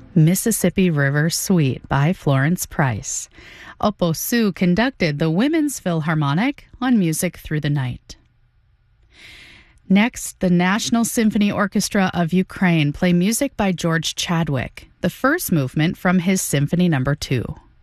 Mississippi River Suite by Florence Price. Oppo Sue conducted the Women's Philharmonic on Music Through the Night. Next, the National Symphony Orchestra of Ukraine play music by George Chadwick, the first movement from his Symphony No. 2.